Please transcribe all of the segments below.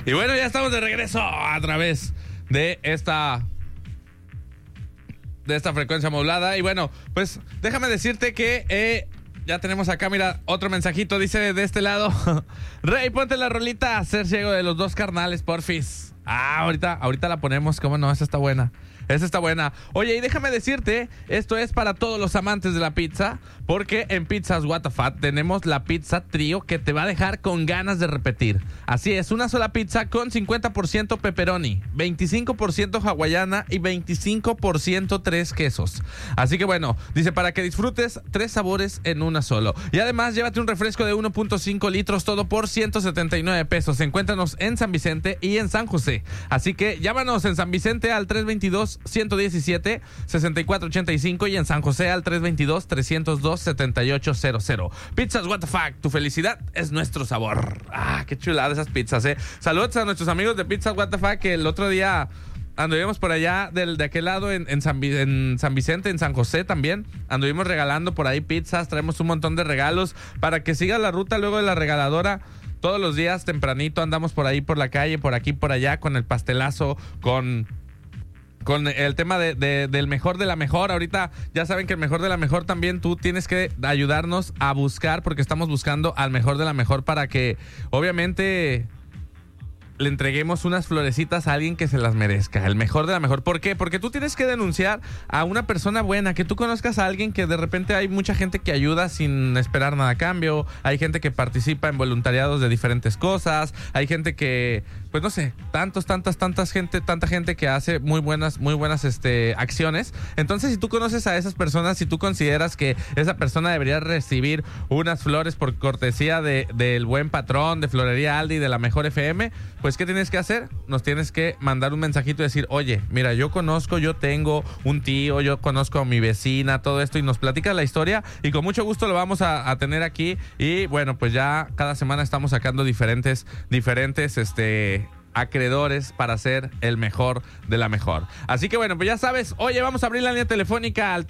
Y bueno, ya estamos de regreso a través de esta frecuencia modulada. Y bueno, pues déjame decirte que ya tenemos acá, mira, otro mensajito. Dice de este lado: Rey, ponte la rolita Ser Ciego de los Dos Carnales, porfis. Ahorita la ponemos, cómo no, esa está buena. Esa está buena. Oye, y déjame decirte, esto es para todos los amantes de la pizza, porque en Pizzas What the Fat tenemos la pizza trío que te va a dejar con ganas de repetir. Así es, una sola pizza con 50% pepperoni, 25% hawaiana y 25% tres quesos. Así que bueno, dice, para que disfrutes 3 sabores en una solo. Y además, llévate un refresco de 1.5 litros, todo por 179 pesos. Encuéntranos en San Vicente y en San José. Así que llámanos en San Vicente al 322-117-6485 y en San José al 322-302-7800. Pizzas What the Fuck, tu felicidad es nuestro sabor. Qué chulada esas pizzas, Saludos a nuestros amigos de Pizzas What the Fuck, que el otro día anduvimos por allá de aquel lado en San Vicente, en San José también. Anduvimos regalando por ahí pizzas, traemos un montón de regalos para que siga la ruta luego de la regaladora. Todos los días tempranito andamos por ahí por la calle, por aquí, por allá, con el pastelazo, con el tema del mejor de la mejor. Ahorita ya saben que el mejor de la mejor también tú tienes que ayudarnos a buscar, porque estamos buscando al mejor de la mejor para que obviamente le entreguemos unas florecitas a alguien que se las merezca, el mejor de la mejor. ¿Por qué? Porque tú tienes que denunciar a una persona buena, que tú conozcas a alguien que de repente hay mucha gente que ayuda sin esperar nada a cambio, hay gente que participa en voluntariados de diferentes cosas, hay gente que, pues no sé, tanta gente que hace muy buenas acciones. Entonces, si tú conoces a esas personas, si tú consideras que esa persona debería recibir unas flores por cortesía del buen patrón, de Florería Aldi, de la Mejor FM, pues ¿qué tienes que hacer? Nos tienes que mandar un mensajito y decir, oye, mira, yo tengo un tío, yo conozco a mi vecina, todo esto, y nos platica la historia, y con mucho gusto lo vamos a tener aquí. Y bueno, pues ya cada semana estamos sacando diferentes acreedores para ser el mejor de la mejor. Así que bueno, pues ya sabes, oye, vamos a abrir la línea telefónica al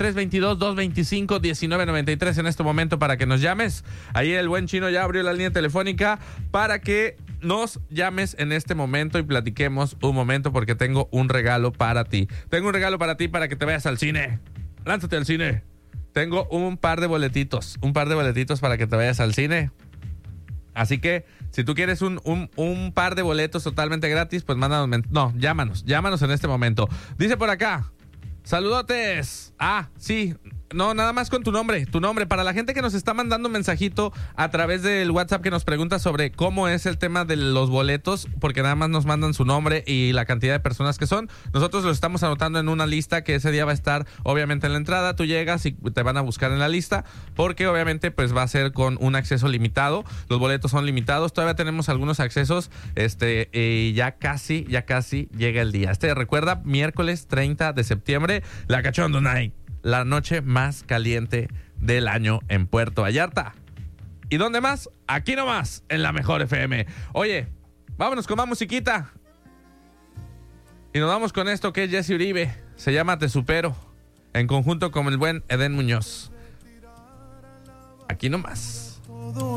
322-225-1993 en este momento para que nos llames. Ahí el buen Chino ya abrió la línea telefónica para que nos llames en este momento y platiquemos un momento, porque tengo un regalo para ti. Tengo un regalo para ti para que te vayas al cine. Lánzate al cine. Tengo un par de boletitos para que te vayas al cine. Así que si tú quieres un par de boletos totalmente gratis, pues llámanos en este momento. Dice por acá, saludotes. Sí. No, nada más con tu nombre. Para la gente que nos está mandando un mensajito a través del WhatsApp, que nos pregunta sobre cómo es el tema de los boletos, porque nada más nos mandan su nombre y la cantidad de personas que son. Nosotros los estamos anotando en una lista que ese día va a estar obviamente en la entrada. Tú llegas y te van a buscar en la lista, porque obviamente pues va a ser con un acceso limitado. Los boletos son limitados. Todavía tenemos algunos accesos y ya casi llega el día. Recuerda, miércoles 30 de septiembre, la Cachondo Night. La noche más caliente del año en Puerto Vallarta. ¿Y dónde más? Aquí nomás, en la Mejor FM. Oye, vámonos con más musiquita. Y nos vamos con esto que es Jesse Uribe. Se llama Te Supero, en conjunto con el buen Edén Muñoz. Aquí nomás.